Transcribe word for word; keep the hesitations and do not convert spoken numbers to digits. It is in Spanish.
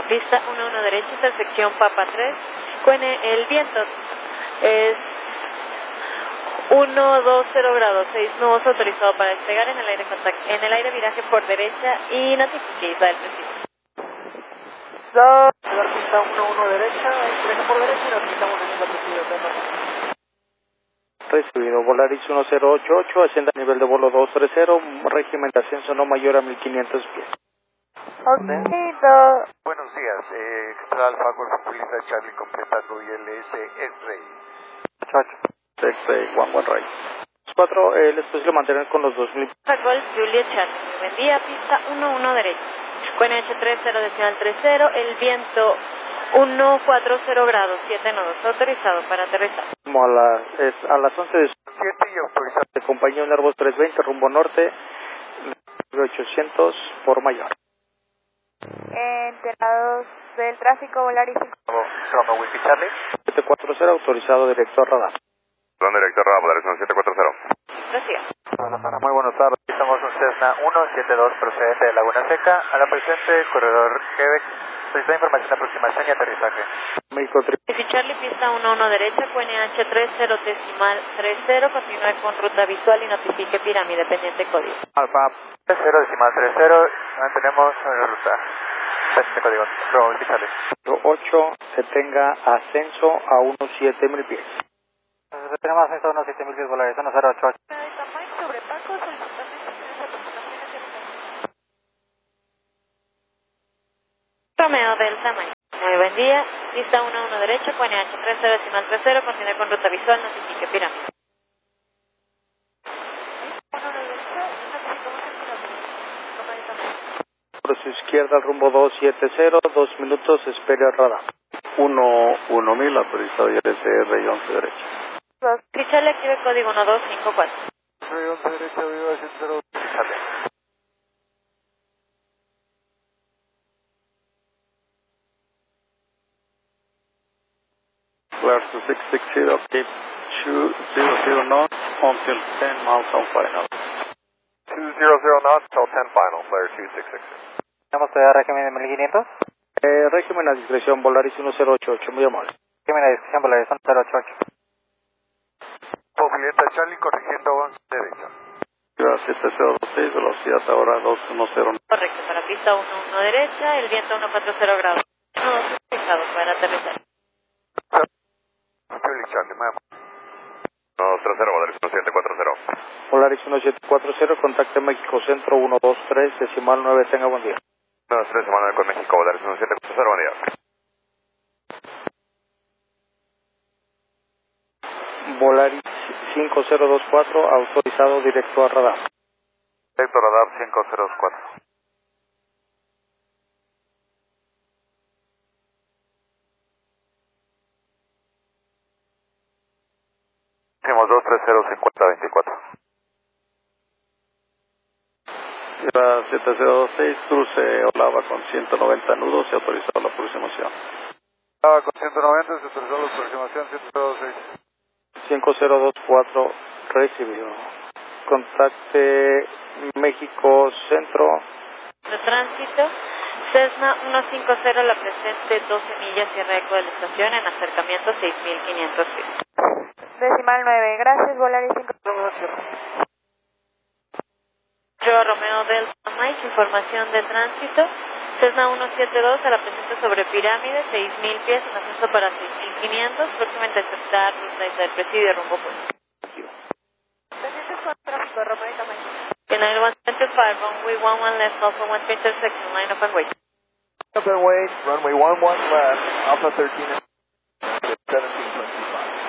pista uno uno derecha, intersección Papa tres, cuene el viento es uno dos cero grados, seis nudos autorizado para despegar en el aire contact, en el aire viraje por derecha y notifique Israel preciso. La pista uno uno derecha, viraje por derecha y notificamos en la presidencia. Recibido, Volaris uno cero ocho ocho, ascienda a nivel de vuelo doscientos treinta, régimen de ascenso no mayor a mil quinientos pies. Ok, do... Buenos días, eh, Central Alfa, Golfo Pulista, Charlie completando y L S X-Ray. X-Ray, One One Ray. cuatro, eh, les puedo mantener con los dos mil. Golf Juliet Charlie, buen día, pista uno uno derecha, cuene H tres cero decimal tres cero, el viento uno cuatro cero grados, siete nudos, autorizado para aterrizar. Como a, la, es, a las once de siete y autorizado. de compañía un Airbus trescientos veinte, rumbo norte, ochocientos por mayor. Enterados del tráfico, Volaris Toma, Whisky Charlie. siete cuatro cero, autorizado directo a radar. Perdón, director radar, Volaris siete cuatro cero. Gracias. Muy buenas tardes, estamos un Cessna uno siete dos procedente de Laguna Seca, a la presente, corredor Quebec, solicita información de aproximación y aterrizaje. México tri... Si Charlie, pista uno uno derecha, cuene H tres cero decimal tres cero, continúe con ruta visual y notifique pirámide pendiente código. Alfa cero decimal tres cero, mantenemos la ruta. Pendiente código, Pro, Whisky Charlie. ocho, se tenga ascenso a unos siete mil pies. Tenemos ascenso a unos siete mil pies, Volaris uno cero ocho ocho. Romeo del tamaño. Muy buen día. Pista uno uno derecha, cuene H tres cero decimal tres cero, continúe con ruta visual, notifique pirámide. Por su izquierda, rumbo doscientos setenta, dos minutos, espere el radar. uno uno mil, autorizado y L S R y once derecha. Si Charlie, active código uno dos cinco cuatro. once derecha, viva cero, Charlie. Clear to six six zero, keep two zero zero knots until ten miles on final. two zero zero knots till ten final, Flare two six six. ¿Tenemos todavía régimen de mil quinientos? Eh, régimen a discreción, Volaris uno cero ocho ocho, muy amable. Régimen a discreción, Volaris uno cero ocho ocho. Movilidad Charlie corrigiendo once derecha. siete cero dos seis, velocidad ahora doscientos diez. Correcto, para pista uno uno derecha, el viento uno cuatro cero grados. No, autorizado para aterrizar. Charlie, Charlie, ma'am. uno tres cero, Volaris siete cuatro cero. Volaris uno siete cuatro cero, contacte México Centro uno dos tres, decimal nueve, tenga buen día. uno dos tres, Manuel con México, Volaris siete cuatro cero, buen día. Volaris cinco cero dos cuatro, autorizado directo a radar. Directo radar cinco cero dos cuatro. Hicimos dos tres cero cincuenta veinticuatro. Sierra siete cero dos seis, cruce Olava con ciento noventa nudos y autorizado la aproximación. Olava con ciento noventa, se autorizó la aproximación siete cero dos seis. cinco cero dos cuatro, recibido. Contacte México Centro. De tránsito, Cessna uno cinco cero, la presente doce millas, cierre eco de la estación, en acercamiento seis mil quinientos pies. decimal nueve, gracias, Volaris cinco. Yo, Romeo Delta Mike, información de tránsito, Cessna uno siete dos, a la presente sobre pirámide, seis mil pies, en ascenso para seis mil quinientos, próximamente aceptar ruta Israel presidio rumbo pues. Pendientes con tráfico, Romeo Delta Mike. United one twenty-five, runway one one left, Alpha one intersection, line up and wait. Up and wait, runway one one left, Alpha thirteen.